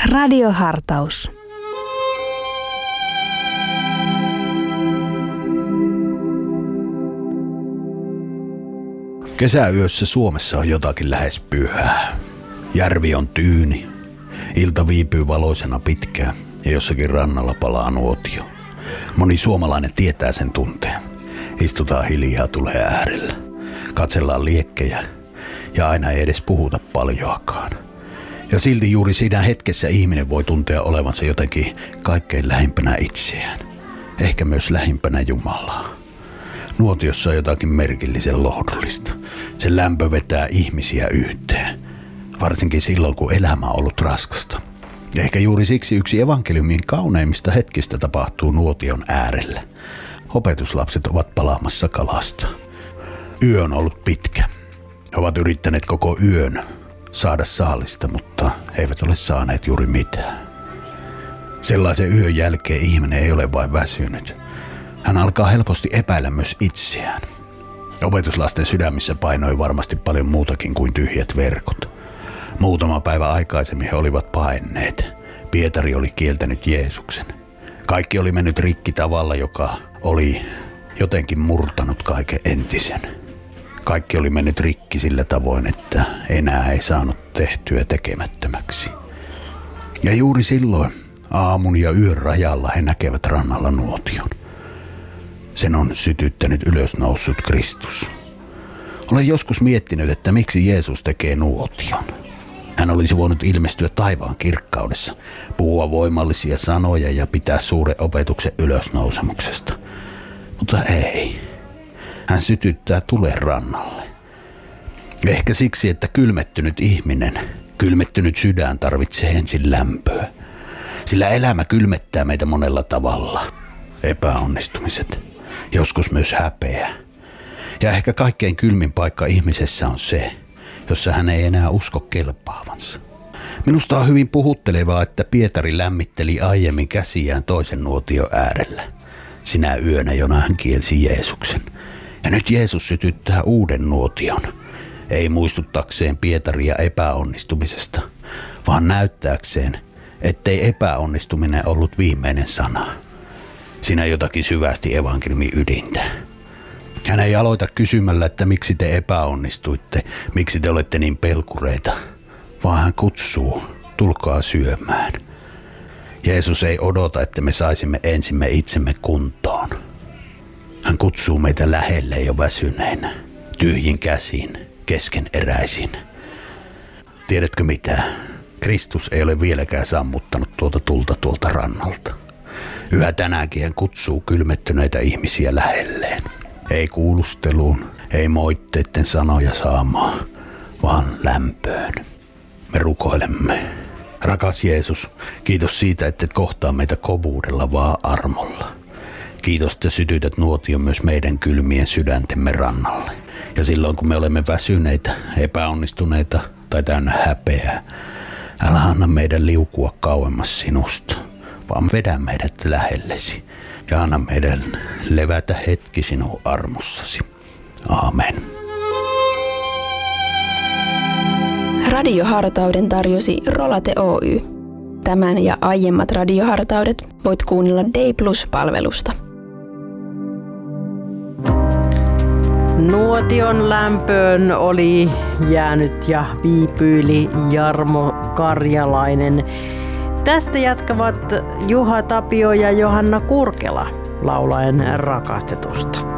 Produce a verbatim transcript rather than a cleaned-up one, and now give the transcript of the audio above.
Radiohartaus. Kesäyössä Suomessa on jotakin lähes pyhää. Järvi on tyyni, ilta viipyy valoisena pitkään ja jossakin rannalla palaa nuotio. Moni suomalainen tietää sen tunteen. Istutaan hiljaa tulee äärellä. Katsellaan liekkejä ja aina ei edes puhuta paljoakaan. Ja silti juuri siinä hetkessä ihminen voi tuntea olevansa jotenkin kaikkein lähimpänä itseään. Ehkä myös lähimpänä Jumalaa. Nuotiossa on jotakin merkillisen lohdullista. Se lämpö vetää ihmisiä yhteen. Varsinkin silloin, kun elämä on ollut raskasta. Ja ehkä juuri siksi yksi evankeliumin kauneimmista hetkistä tapahtuu nuotion äärellä. Opetuslapset ovat palaamassa kalasta. Yö on ollut pitkä. He ovat yrittäneet koko yön saada saalista, mutta he eivät ole saaneet juuri mitään. Sellaisen yön jälkeen ihminen ei ole vain väsynyt. Hän alkaa helposti epäillä myös itseään. Opetuslasten sydämissä painoi varmasti paljon muutakin kuin tyhjät verkot. Muutama päivä aikaisemmin he olivat paenneet. Pietari oli kieltänyt Jeesuksen. Kaikki oli mennyt rikki tavalla, joka oli jotenkin murtanut kaiken entisen. Kaikki oli mennyt rikki sillä tavoin, että enää ei saanut tehtyä tekemättömäksi. Ja juuri silloin aamun ja yön rajalla he näkevät rannalla nuotion. Sen on sytyttänyt ylösnoussut Kristus. Olen joskus miettinyt, että miksi Jeesus tekee nuotion. Hän olisi voinut ilmestyä taivaan kirkkaudessa, puhua voimallisia sanoja ja pitää suuren opetuksen ylösnousemuksesta. Mutta ei. Hän sytyttää tulen rannalle. Ehkä siksi, että kylmettynyt ihminen, kylmettynyt sydän tarvitsee ensin lämpöä. Sillä elämä kylmettää meitä monella tavalla. Epäonnistumiset, joskus myös häpeä. Ja ehkä kaikkein kylmin paikka ihmisessä on se, jossa hän ei enää usko kelpaavansa. Minusta on hyvin puhuttelevaa, että Pietari lämmitteli aiemmin käsiään toisen nuotion äärellä. Sinä yönä, jona hän kielsi Jeesuksen. Ja nyt Jeesus sytyttää uuden nuotion. Ei muistuttakseen Pietaria epäonnistumisesta, vaan näyttääkseen, ettei epäonnistuminen ollut viimeinen sana. Siinä jotakin syvästi evankeliumin ydintä. Hän ei aloita kysymällä, että miksi te epäonnistuitte, miksi te olette niin pelkureita, vaan hän kutsuu, tulkaa syömään. Jeesus ei odota, että me saisimme ensimme itsemme kuntoon. Hän kutsuu meitä lähelle jo väsyneinä, tyhjin käsin, keskeneräisin. Tiedätkö mitä? Kristus ei ole vieläkään sammuttanut tuota tulta tuolta rannalta. Yhä tänäänkin hän kutsuu kylmettyneitä ihmisiä lähelleen. Ei kuulusteluun, ei moitteiden sanoja saamaan, vaan lämpöön. Me rukoilemme. Rakas Jeesus, kiitos siitä, että et kohtaa meitä kovuudella, vaan armolla. Kiitos, että sytytät nuotion myös meidän kylmien sydäntemme rannalle. Ja silloin, kun me olemme väsyneitä, epäonnistuneita tai täynnä häpeää, älä anna meidän liukua kauemmas sinusta, vaan vedä meidät lähellesi ja anna meidän levätä hetki sinun armossasi. Aamen. Radiohartauden tarjosi Rolate Oy. Tämän ja aiemmat radiohartaudet voit kuunnella Day Plus-palvelusta. Nuotion lämpöön oli jäänyt ja viipyili Jarmo Karjalainen. Tästä jatkavat Juha Tapio ja Johanna Kurkela laulaen rakastetusta.